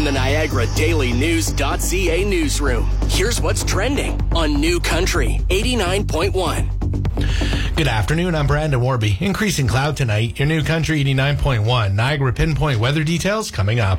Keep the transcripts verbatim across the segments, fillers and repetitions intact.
the Niagara Daily News dot C A newsroom. Here's what's trending on New Country eighty-nine point one. Good afternoon, I'm Brandon Warby. Increasing cloud tonight, your New Country eighty-nine point one. Niagara Pinpoint weather details coming up.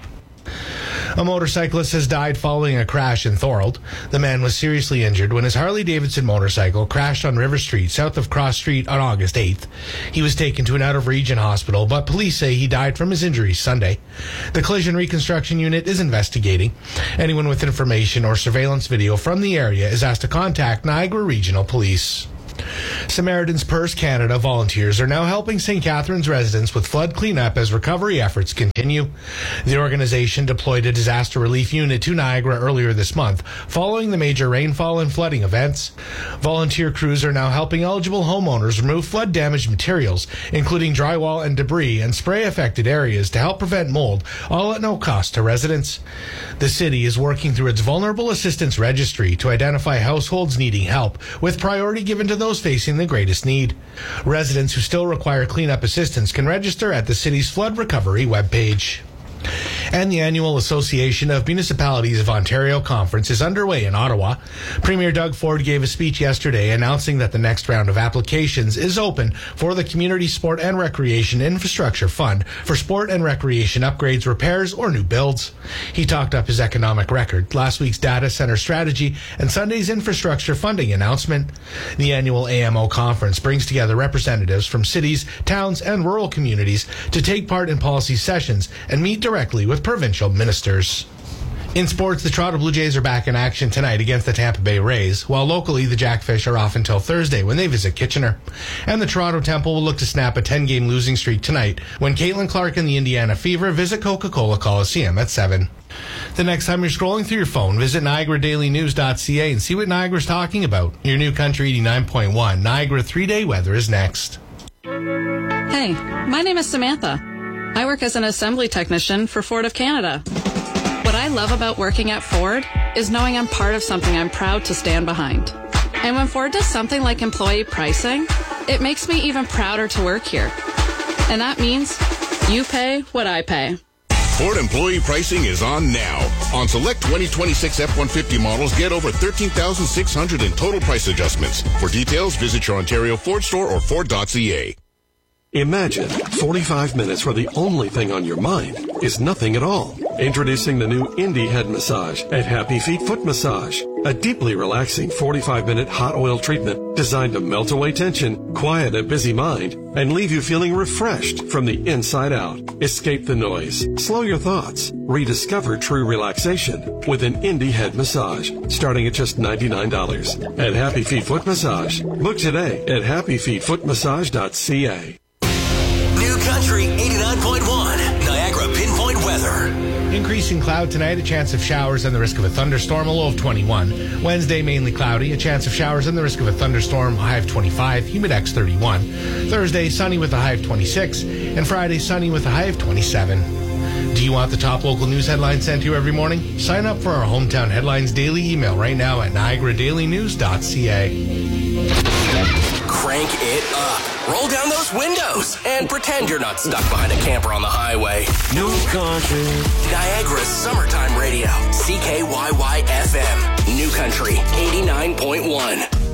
A motorcyclist has died following a crash in Thorold. The man was seriously injured when his Harley-Davidson motorcycle crashed on River Street, south of Cross Street on August eighth. He was taken to an out-of-region hospital, but police say he died from his injuries Sunday. The Collision Reconstruction Unit is investigating. Anyone with information or surveillance video from the area is asked to contact Niagara Regional Police. Samaritan's Purse Canada volunteers are now helping Saint Catharines residents with flood cleanup as recovery efforts continue. The organization deployed a disaster relief unit to Niagara earlier this month, following the major rainfall and flooding events. Volunteer crews are now helping eligible homeowners remove flood-damaged materials, including drywall and debris, and spray affected areas to help prevent mold, all at no cost to residents. The city is working through its Vulnerable Assistance Registry to identify households needing help, with priority given to those facing the greatest need. Residents who still require cleanup assistance can register at the city's flood recovery webpage. And the annual Association of Municipalities of Ontario conference is underway in Ottawa. Premier Doug Ford gave a speech yesterday announcing that the next round of applications is open for the Community Sport and Recreation Infrastructure Fund for sport and recreation upgrades, repairs, or new builds. He talked up his economic record, last week's data center strategy, and Sunday's infrastructure funding announcement. The annual A M O conference brings together representatives from cities, towns, and rural communities to take part in policy sessions and meet directly with provincial ministers. In sports, the Toronto Blue Jays are back in action tonight against the Tampa Bay Rays, while locally the Jackfish are off until Thursday when they visit Kitchener. And the Toronto Temple will look to snap a ten-game losing streak tonight when Caitlin Clark and the Indiana Fever visit Coca-Cola Coliseum at seven. The next time you're scrolling through your phone, visit Niagara Daily News dot C A and see what Niagara's talking about. Your New Country eighty-nine point one. Niagara three-day weather is next. Hey, my name is Samantha. I work as an assembly technician for Ford of Canada. What I love about working at Ford is knowing I'm part of something I'm proud to stand behind. And when Ford does something like employee pricing, it makes me even prouder to work here. And that means you pay what I pay. Ford employee pricing is on now. On select twenty twenty-six F one fifty models, get over thirteen thousand six hundred in total price adjustments. For details, visit your Ontario Ford store or Ford dot C A. Imagine forty-five minutes where the only thing on your mind is nothing at all. Introducing the new Indie Head Massage at Happy Feet Foot Massage. A deeply relaxing forty-five minute hot oil treatment designed to melt away tension, quiet a busy mind, and leave you feeling refreshed from the inside out. Escape the noise, slow your thoughts, rediscover true relaxation with an Indie Head Massage, starting at just ninety-nine dollars. At Happy Feet Foot Massage. Book today at happy feet foot massage dot C A. New Country eighty-nine point one. Niagara Pinpoint weather. Increasing cloud tonight, a chance of showers and the risk of a thunderstorm, a low of twenty-one. Wednesday, mainly cloudy, a chance of showers and the risk of a thunderstorm, high of twenty-five, humidex thirty-one. Thursday, sunny with a high of twenty-six. And Friday, sunny with a high of twenty-seven. Do you want the top local news headlines sent to you every morning? Sign up for our Hometown Headlines daily email right now at Niagara Daily News dot C A. Crank it up. Roll down those windows and pretend you're not stuck behind a camper on the highway. New Country. Niagara's summertime radio. C K Y Y F M. New Country eighty-nine point one.